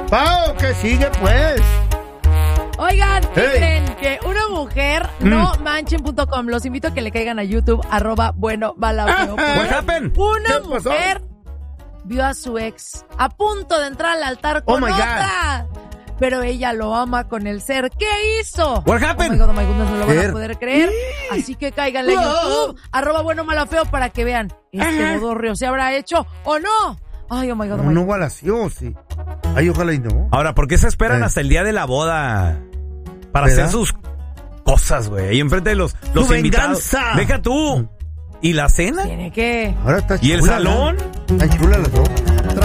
Pau, ¿qué sigue, pues? Oigan, ¿qué creen? Que una mujer, no manchen.com, los invito a que le caigan a YouTube, @bueno-malafeo. What happened? Una mujer vio a su ex a punto de entrar al altar con otra. Pero ella lo ama con el ser. ¿Qué hizo? What happened? Oh my goodness, no lo van a poder creer. Así que cáiganle en YouTube, @bueno-malafeo para que vean este bodorrio se habrá hecho o no. Ay, oh my God, No balació, sí. Ay, ojalá y no. Ahora, ¿por qué se esperan hasta el día de la boda para hacer sus cosas, güey? Ahí enfrente de los invitados. Deja tú. ¿Y la cena? Tiene que. Ahora está ¿Y el chula, salón? Está chula las dos.